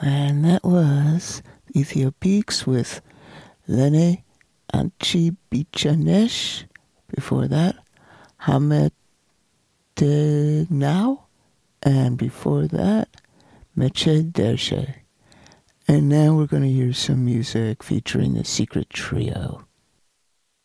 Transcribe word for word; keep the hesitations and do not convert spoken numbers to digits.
And that was Ethiopiques with Lene Anchibichanesh. Before that, Hamet Now. And before that, Meche Dershe. And now we're going to hear some music featuring the Secret Trio.